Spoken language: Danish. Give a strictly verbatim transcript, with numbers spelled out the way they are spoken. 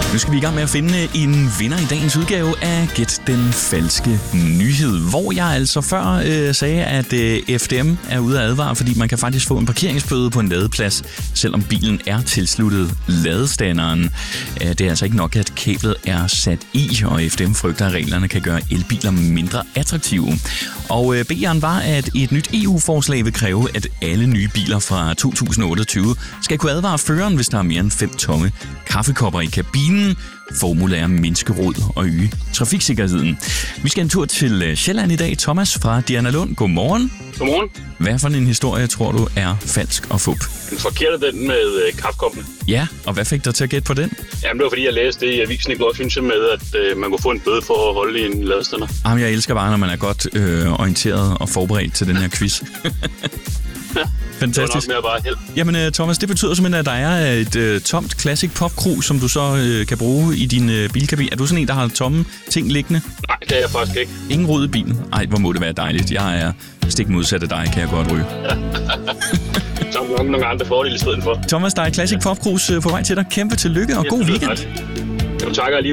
Nu skal vi i gang med at finde en vinder i dagens udgave af Gæt den falske nyhed, hvor jeg altså før øh, sagde, at øh, F D M er ude at advare, fordi man kan faktisk få en parkeringsbøde på en ladeplads, selvom bilen er tilsluttet ladestanderen. Øh, det er altså ikke nok, at kablet er sat i, og F D M frygter, at reglerne kan gøre elbiler mindre attraktive. Og øh, B'eren var, at et nyt E U-forslag vil kræve, at alle nye biler fra to tusind og otteogtyve skal kunne advare føreren, hvis der er mere end fem tomme kaffekopper i kabinen. Formålet er at mindske rod og øge trafiksikkerheden. Vi skal en tur til Sjælland i dag. Thomas fra Dianalund, godmorgen. Godmorgen. Hvad for en historie tror du er falsk og fup? Den forkerte den med øh, kaffekoppene. Ja, og hvad fik dig til at gætte på den? Jamen, det var fordi, jeg læste det i avisen i går, synes jeg, med, at øh, man kunne få en bøde for at holde i en ladestander. Jamen, jeg elsker bare, når man er godt øh, orienteret og forberedt til den her quiz. Ja. Fantastisk. Det var nok mere bare held. Jamen Thomas, det betyder simpelthen, at der er et øh, tomt Classic Pop-krus, som du så øh, kan bruge i din øh, bilkabine. Er du sådan en, der har tomme ting liggende? Nej, det er jeg faktisk ikke. Ingen rod i bilen? Ej, hvor må det være dejligt. Jeg er stik modsat af dig, kan jeg godt ryge. Så er der nok nogle andre fordele i stedet for. Thomas, der er et Classic Pop-krus øh, på vej til dig. Kæmpe tillykke og Ja, god weekend. Jeg takker lige.